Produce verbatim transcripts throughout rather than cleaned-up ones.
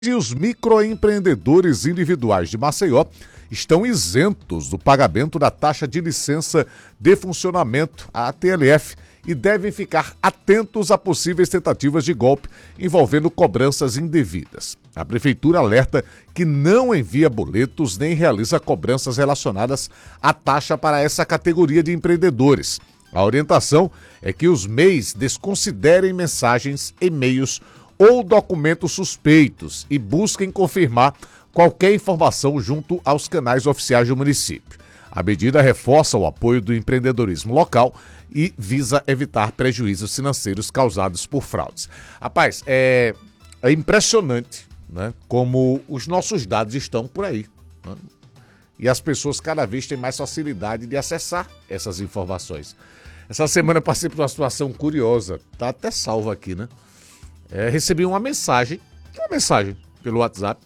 E os microempreendedores individuais de Maceió estão isentos do pagamento da taxa de licença de funcionamento, a T L F, e devem ficar atentos a possíveis tentativas de golpe envolvendo cobranças indevidas. A Prefeitura alerta que não envia boletos nem realiza cobranças relacionadas à taxa para essa categoria de empreendedores. A orientação é que os M E Is desconsiderem mensagens, e-mails ou documentos suspeitos e busquem confirmar qualquer informação junto aos canais oficiais do município. A medida reforça o apoio do empreendedorismo local e visa evitar prejuízos financeiros causados por fraudes. Rapaz, é, é impressionante, né, como os nossos dados estão por aí, né? E as pessoas cada vez têm mais facilidade de acessar essas informações. Essa semana eu passei por uma situação curiosa, tá até salvo aqui, né? É, recebi uma mensagem, uma mensagem pelo WhatsApp.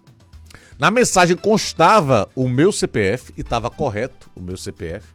Na mensagem constava o meu C P F e estava correto o meu C P F.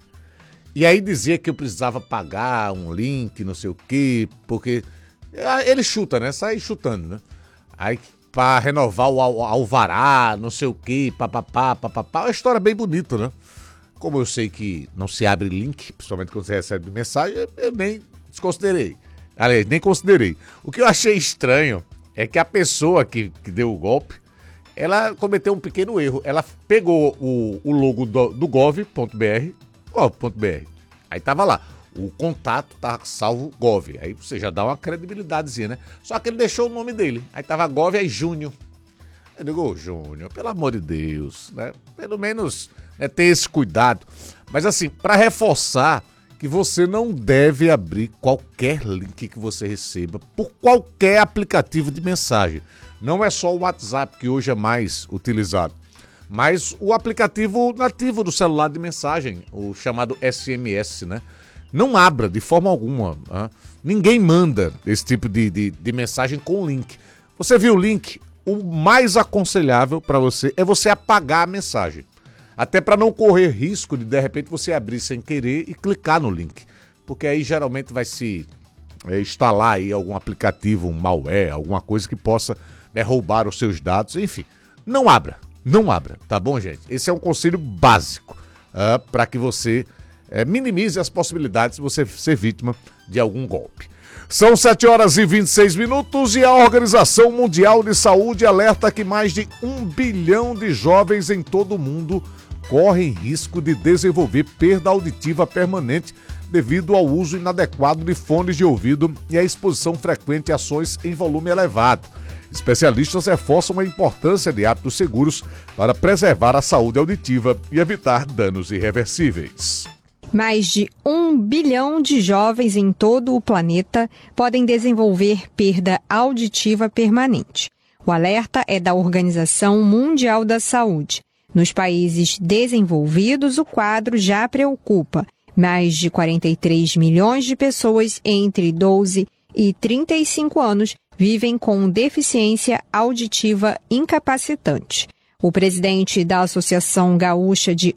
E aí dizia que eu precisava pagar um link, não sei o quê, porque ele chuta, né? Sai chutando, né? Aí para renovar o alvará, não sei o quê, papapá, papapá. Uma história bem bonita, né? Como eu sei que não se abre link, principalmente quando você recebe mensagem, eu nem desconsiderei. Aliás, nem considerei. O que eu achei estranho é que a pessoa que, que deu o golpe, ela cometeu um pequeno erro. Ela pegou o, o logo do, do gov ponto br, gov ponto br. Aí tava lá, o contato tá salvo gov. Aí você já dá uma credibilidadezinha, né? Só que ele deixou o nome dele. Aí tava gov, aí Júnior. Eu digo, ô Júnior, pelo amor de Deus, né? Pelo menos, né, ter esse cuidado. Mas assim, para reforçar que você não deve abrir qualquer link que você receba por qualquer aplicativo de mensagem. Não é só o WhatsApp que hoje é mais utilizado, mas o aplicativo nativo do celular de mensagem, o chamado S M S, né? Não abra de forma alguma. Né? Ninguém manda esse tipo de, de, de mensagem com link. Você viu o link? O mais aconselhável para você é você apagar a mensagem. Até para não correr risco de, de repente, você abrir sem querer e clicar no link. Porque aí, geralmente, vai se é, instalar aí algum aplicativo, um malware, alguma coisa que possa, né, roubar os seus dados. Enfim, não abra. Não abra, tá bom, gente? Esse é um conselho básico uh, para que você uh, minimize as possibilidades de você ser vítima de algum golpe. São sete horas e vinte e seis minutos e a Organização Mundial de Saúde alerta que mais de um bilhão de jovens em todo o mundo correm risco de desenvolver perda auditiva permanente devido ao uso inadequado de fones de ouvido e à exposição frequente a sons em volume elevado. Especialistas reforçam a importância de hábitos seguros para preservar a saúde auditiva e evitar danos irreversíveis. Mais de um bilhão de jovens em todo o planeta podem desenvolver perda auditiva permanente. O alerta é da Organização Mundial da Saúde. Nos países desenvolvidos, o quadro já preocupa. Mais de quarenta e três milhões de pessoas entre doze e trinta e cinco anos vivem com deficiência auditiva incapacitante. O presidente da Associação Gaúcha de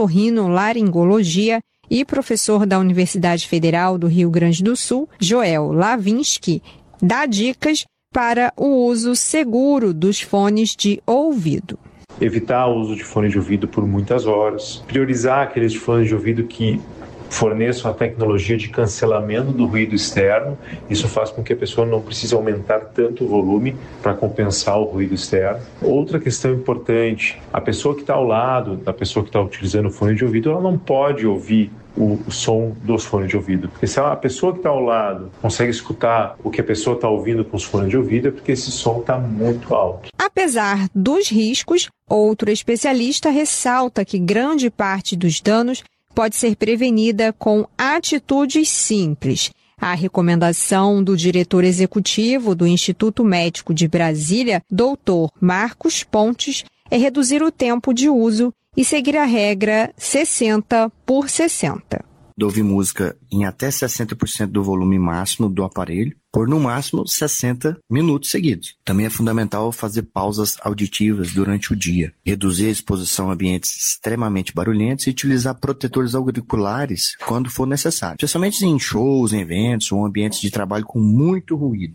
Otorrinolaringologia e professor da Universidade Federal do Rio Grande do Sul, Joel Lavinsky, dá dicas para o uso seguro dos fones de ouvido. Evitar o uso de fone de ouvido por muitas horas, priorizar aqueles fones de ouvido que forneçam a tecnologia de cancelamento do ruído externo. Isso faz com que a pessoa não precise aumentar tanto o volume para compensar o ruído externo. Outra questão importante, a pessoa que está ao lado da pessoa que está utilizando o fone de ouvido, ela não pode ouvir o, o som dos fones de ouvido. Porque se a pessoa que está ao lado consegue escutar o que a pessoa está ouvindo com os fones de ouvido, é porque esse som está muito alto. Apesar dos riscos, outro especialista ressalta que grande parte dos danos pode ser prevenida com atitudes simples. A recomendação do diretor executivo do Instituto Médico de Brasília, doutor Marcos Pontes, é reduzir o tempo de uso e seguir a regra sessenta por sessenta. De ouvir música em até sessenta por cento do volume máximo do aparelho, por no máximo sessenta minutos seguidos. Também é fundamental fazer pausas auditivas durante o dia, reduzir a exposição a ambientes extremamente barulhentos e utilizar protetores auriculares quando for necessário, especialmente em shows, em eventos ou ambientes de trabalho com muito ruído.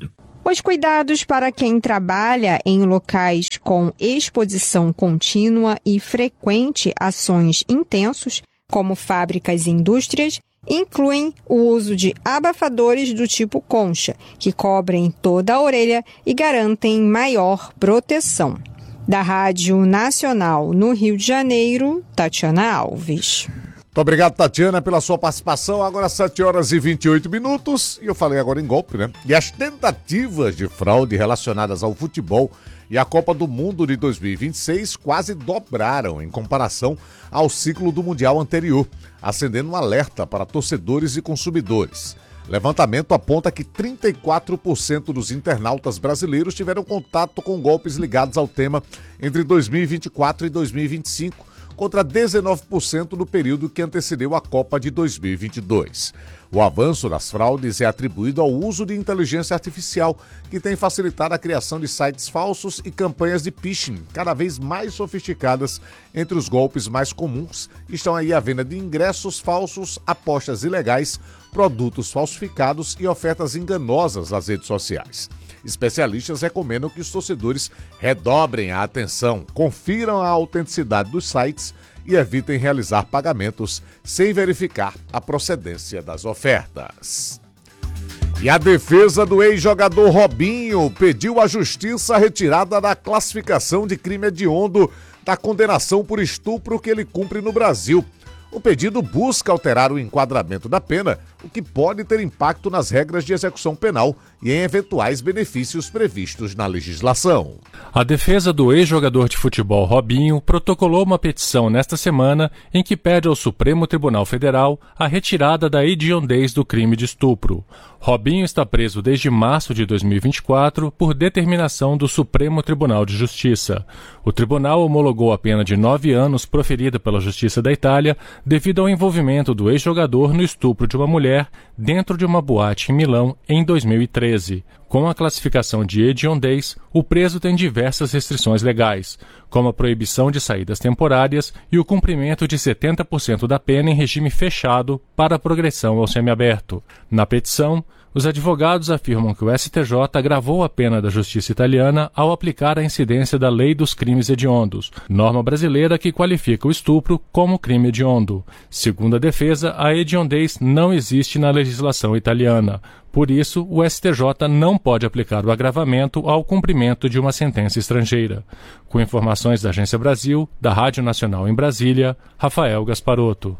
Os cuidados para quem trabalha em locais com exposição contínua e frequente ações intensos, como fábricas e indústrias, incluem o uso de abafadores do tipo concha, que cobrem toda a orelha e garantem maior proteção. Da Rádio Nacional no Rio de Janeiro, Tatiana Alves. Muito obrigado, Tatiana, pela sua participação. Agora sete horas e vinte e oito minutos. E eu falei agora em golpe, né? E as tentativas de fraude relacionadas ao futebol e à Copa do Mundo de dois mil e vinte e seis quase dobraram em comparação ao ciclo do Mundial anterior, acendendo um alerta para torcedores e consumidores. Levantamento aponta que trinta e quatro por cento dos internautas brasileiros tiveram contato com golpes ligados ao tema entre dois mil e vinte e quatro e dois mil e vinte e cinco, contra dezenove por cento no período que antecedeu a Copa de dois mil e vinte e dois. O avanço das fraudes é atribuído ao uso de inteligência artificial, que tem facilitado a criação de sites falsos e campanhas de phishing cada vez mais sofisticadas. Entre os golpes mais comuns estão aí a venda de ingressos falsos, apostas ilegais, produtos falsificados e ofertas enganosas nas redes sociais. Especialistas recomendam que os torcedores redobrem a atenção, confiram a autenticidade dos sites e evitem realizar pagamentos sem verificar a procedência das ofertas. E a defesa do ex-jogador Robinho pediu à justiça a retirada da classificação de crime hediondo da condenação por estupro que ele cumpre no Brasil. O pedido busca alterar o enquadramento da pena, o que pode ter impacto nas regras de execução penal e em eventuais benefícios previstos na legislação. A defesa do ex-jogador de futebol Robinho protocolou uma petição nesta semana em que pede ao Supremo Tribunal Federal a retirada da hediondez do crime de estupro. Robinho está preso desde março de dois mil e vinte e quatro por determinação do Supremo Tribunal de Justiça. O tribunal homologou a pena de nove anos proferida pela Justiça da Itália devido ao envolvimento do ex-jogador no estupro de uma mulher dentro de uma boate em Milão em dois mil e treze. Com a classificação de hediondez, o preso tem diversas restrições legais, como a proibição de saídas temporárias e o cumprimento de setenta por cento da pena em regime fechado para a progressão ao semiaberto. Na petição, os advogados afirmam que o S T J agravou a pena da justiça italiana ao aplicar a incidência da Lei dos Crimes Hediondos, norma brasileira que qualifica o estupro como crime hediondo. Segundo a defesa, a hediondez não existe na legislação italiana. Por isso, o S T J não pode aplicar o agravamento ao cumprimento de uma sentença estrangeira. Com informações da Agência Brasil, da Rádio Nacional em Brasília, Rafael Gasparotto.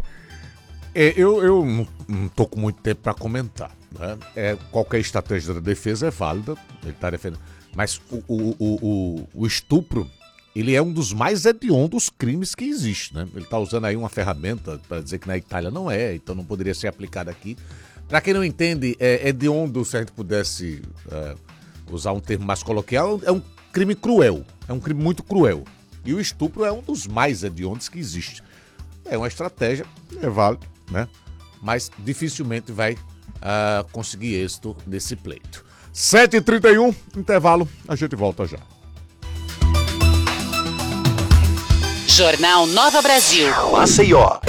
É, eu, eu não estou com muito tempo para comentar. Né? É, qualquer estratégia da defesa é válida, ele está defendendo. Mas o, o, o, o, o estupro, ele é um dos mais hediondos crimes que existe. Né? Ele está usando aí uma ferramenta para dizer que na Itália não é, então não poderia ser aplicado aqui. Para quem não entende, é hediondo, se a gente pudesse é, usar um termo mais coloquial, é um crime cruel. É um crime muito cruel. E o estupro é um dos mais hediondos que existe. É uma estratégia, é válido, né? Mas dificilmente vai uh, conseguir êxito nesse pleito. sete e trinta e um, intervalo, a gente volta já. Jornal Nova Brasil. Maceió,